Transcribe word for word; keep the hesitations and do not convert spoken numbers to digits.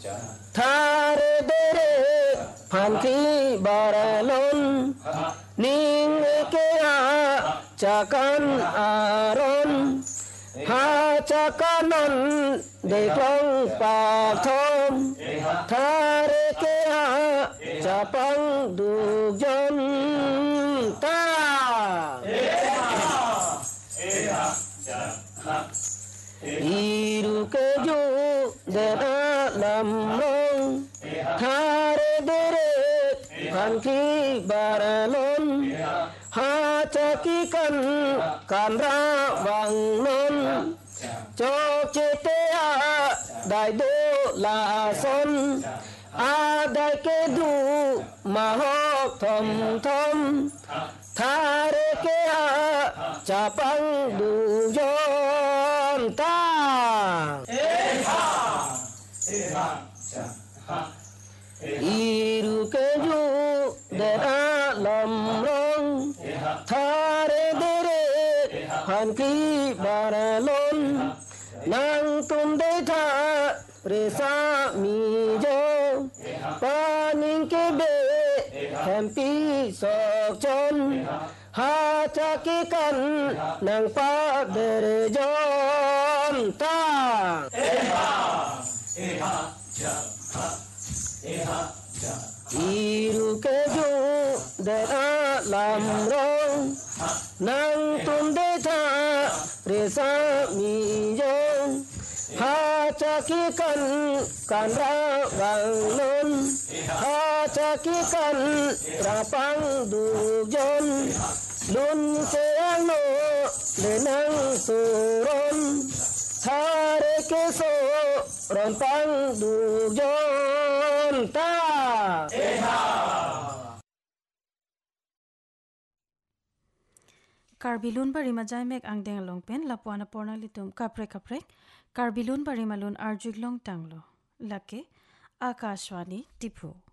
thare dere phan khi baralon ning ke a chakan aron ha chakanon de klong pa thom thare ke a chapang du jon ta iru ke ju de lam long thare dere phan khi baralon ha chaki kan kan ra vang non cho chete a dai do la son a dai ke du ma ho thom thom thare ke a chapang du jon ta iru ke ju de lam long thare dere phan khi baralon nang tum de tha presa mi jo paning ke be hampi sok chon ha cha ki kan nang pa bere jon ta iru ke ju de lam rong nang tum de tha presa mi jo ha cha ki kan kan ra vang non ha cha ki kan ra pang du jon lun se no le nang su ron thare ke so ron pang du jon ta Karbilun bari majai mek angdeng longpen lapuana porna litum kapre kapre Karbilun bari malun arjug long tanglo lake Akashwani Tipu